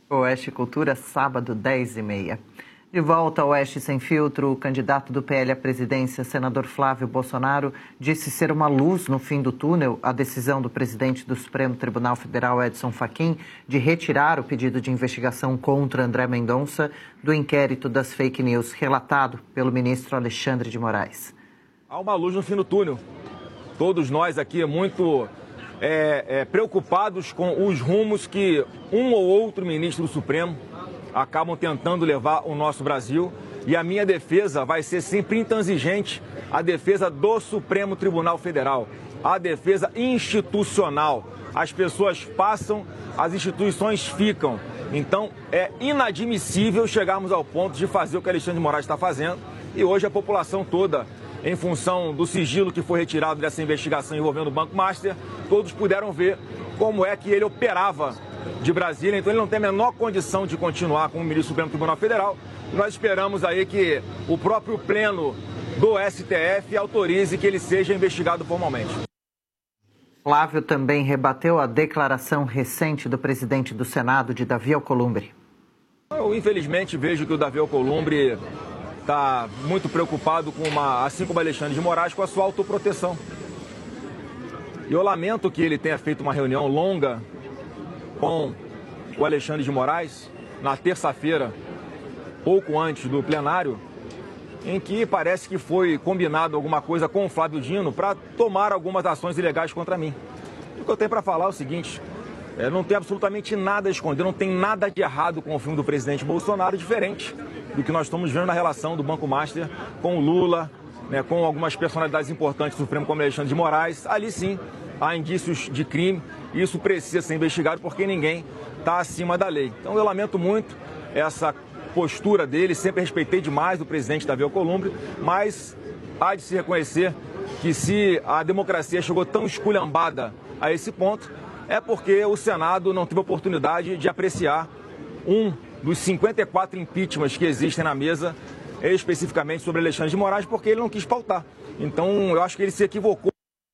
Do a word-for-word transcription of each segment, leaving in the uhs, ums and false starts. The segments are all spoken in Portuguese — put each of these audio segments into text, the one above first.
Oeste Cultura, sábado, dez e meia. De volta ao Oeste Sem Filtro, o candidato do P L à presidência, senador Flávio Bolsonaro, disse ser uma luz no fim do túnel a decisão do presidente do Supremo Tribunal Federal, Edson Fachin, de retirar o pedido de investigação contra André Mendonça do inquérito das fake news relatado pelo ministro Alexandre de Moraes. Há uma luz no fim do túnel. Todos nós aqui muito é, é, preocupados com os rumos que um ou outro ministro do Supremo acabam tentando levar o nosso Brasil, e a minha defesa vai ser sempre intransigente, a defesa do Supremo Tribunal Federal, a defesa institucional. As pessoas passam, as instituições ficam. Então é inadmissível chegarmos ao ponto de fazer o que Alexandre de Moraes está fazendo, e hoje a população toda, em função do sigilo que foi retirado dessa investigação envolvendo o Banco Master, todos puderam ver como é que ele operava de Brasília. Então ele não tem a menor condição de continuar como ministro do Supremo Tribunal Federal. Nós esperamos aí que o próprio pleno do S T F autorize que ele seja investigado formalmente. Flávio também rebateu a declaração recente do presidente do Senado, de Davi Alcolumbre. Eu, infelizmente, vejo que o Davi Alcolumbre está muito preocupado com uma, assim como Alexandre de Moraes, com a sua autoproteção. E eu lamento que ele tenha feito uma reunião longa com o Alexandre de Moraes, na terça-feira, pouco antes do plenário, em que parece que foi combinado alguma coisa com o Flávio Dino para tomar algumas ações ilegais contra mim. O que eu tenho para falar é o seguinte, é, não tem absolutamente nada a esconder, não tem nada de errado com o filme do presidente Bolsonaro, diferente do que nós estamos vendo na relação do Banco Master com o Lula, né, com algumas personalidades importantes do Supremo, como Alexandre de Moraes. Ali sim há indícios de crime, e isso precisa ser investigado porque ninguém está acima da lei. Então eu lamento muito essa postura dele, sempre respeitei demais o presidente Davi Alcolumbre, mas há de se reconhecer que se a democracia chegou tão esculhambada a esse ponto, é porque o Senado não teve oportunidade de apreciar um dos cinquenta e quatro impeachments que existem na mesa, especificamente sobre Alexandre de Moraes, porque ele não quis pautar. Então eu acho que ele se equivocou.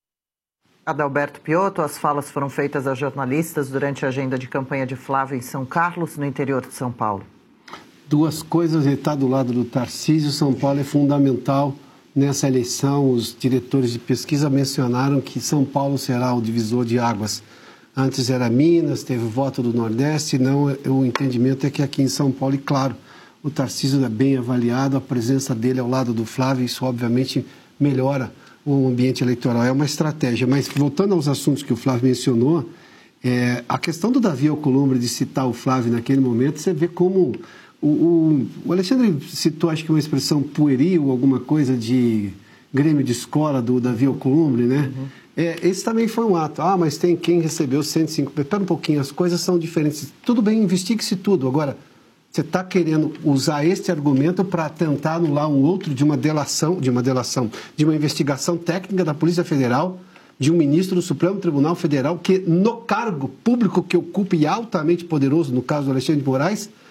Adalberto Piotto, as falas foram feitas a jornalistas durante a agenda de campanha de Flávio em São Carlos, no interior de São Paulo. Duas coisas, ele está do lado do Tarcísio. São Paulo é fundamental nessa eleição. Os diretores de pesquisa mencionaram que São Paulo será o divisor de águas. Antes era Minas, teve o voto do Nordeste, não, o entendimento é que aqui em São Paulo, e claro, o Tarcísio é bem avaliado, a presença dele ao lado do Flávio, isso obviamente melhora o ambiente eleitoral, é uma estratégia. Mas voltando aos assuntos que o Flávio mencionou, é, a questão do Davi Alcolumbre de citar o Flávio naquele momento, você vê como o, o, o Alexandre citou, acho que uma expressão pueril, alguma coisa de Grêmio de escola do Davi Alcolumbre, né? Uhum. É, esse também foi um ato. Ah, mas tem quem recebeu cento e cinco... Espera um pouquinho, as coisas são diferentes. Tudo bem, investigue-se tudo. Agora, você está querendo usar este argumento para tentar anular um outro de uma delação, de uma delação, de uma investigação técnica da Polícia Federal, de um ministro do Supremo Tribunal Federal, que no cargo público que ocupa e altamente poderoso, no caso do Alexandre de Moraes,